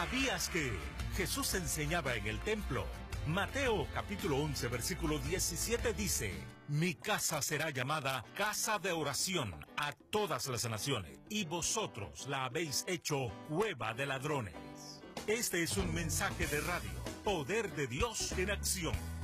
¿Sabías que Jesús enseñaba en el templo? Mateo capítulo 11 versículo 17 dice: Mi casa será llamada casa de oración a todas las naciones, y vosotros la habéis hecho cueva de ladrones. Este es un mensaje de radio, Poder de Dios en acción.